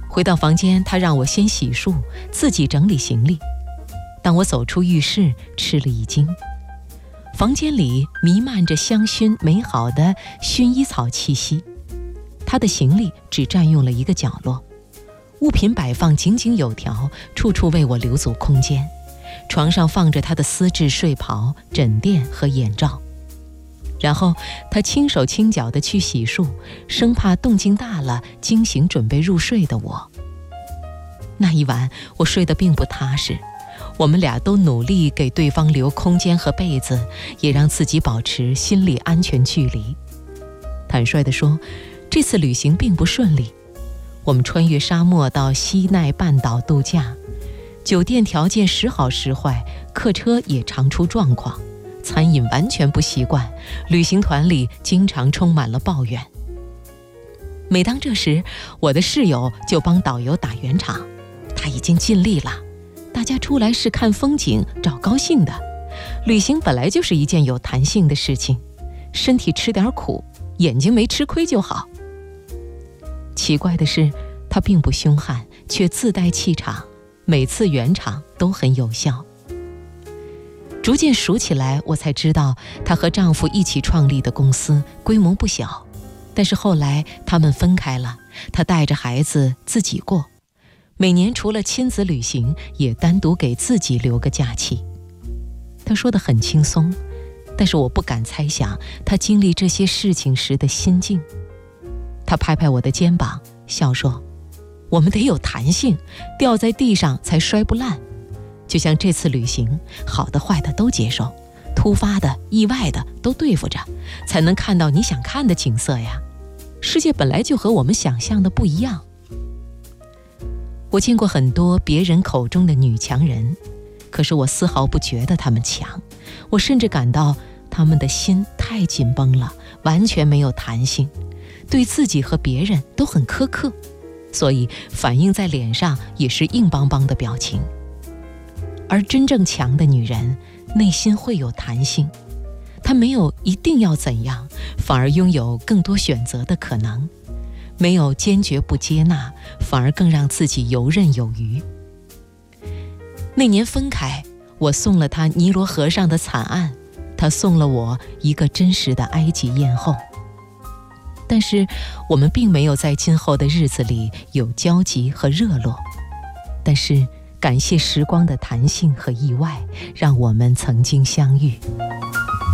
回到房间，他让我先洗漱，自己整理行李。当我走出浴室，吃了一惊。房间里弥漫着香薰美好的薰衣草气息，他的行李只占用了一个角落，物品摆放井井有条，处处为我留足空间。床上放着他的丝质睡袍、枕垫和眼罩。然后他轻手轻脚地去洗漱，生怕动静大了惊醒准备入睡的我。那一晚我睡得并不踏实，我们俩都努力给对方留空间和被子，也让自己保持心理安全距离。坦率地说，这次旅行并不顺利。我们穿越沙漠到西奈半岛度假，酒店条件时好时坏，客车也常出状况，餐饮完全不习惯，旅行团里经常充满了抱怨。每当这时，我的室友就帮导游打圆场，他已经尽力了，大家出来是看风景找高兴的，旅行本来就是一件有弹性的事情，身体吃点苦，眼睛没吃亏就好。奇怪的是，他并不凶悍，却自带气场，每次圆场都很有效。逐渐熟起来，我才知道她和丈夫一起创立的公司规模不小，但是后来他们分开了，她带着孩子自己过，每年除了亲子旅行，也单独给自己留个假期。她说得很轻松，但是我不敢猜想她经历这些事情时的心境。她拍拍我的肩膀，笑说：“我们得有弹性，掉在地上才摔不烂。就像这次旅行，好的坏的都接受，突发的意外的都对付着，才能看到你想看的景色呀。世界本来就和我们想象的不一样。”我见过很多别人口中的女强人，可是我丝毫不觉得她们强，我甚至感到她们的心太紧绷了，完全没有弹性，对自己和别人都很苛刻，所以反映在脸上也是硬邦邦的表情。而真正强的女人，内心会有弹性，她没有一定要怎样，反而拥有更多选择的可能，没有坚决不接纳，反而更让自己游刃有余。那年分开，我送了她尼罗河上的惨案，她送了我一个真实的埃及艳后。但是我们并没有在今后的日子里有交集和热络，但是感谢时光的弹性和意外，让我们曾经相遇。